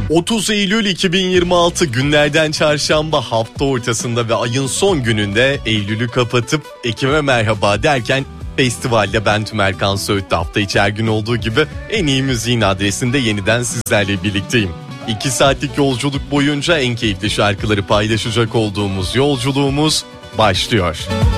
30 Eylül 2026 günlerden çarşamba, hafta ortasında ve ayın son gününde Eylül'ü kapatıp Ekim'e merhaba derken festivalde ben Tümer Kan Söğüt'te hafta içi her gün olduğu gibi En İyi Müziğin adresinde yeniden sizlerle birlikteyim. 2 saatlik yolculuk boyunca en keyifli şarkıları paylaşacak olduğumuz yolculuğumuz başlıyor.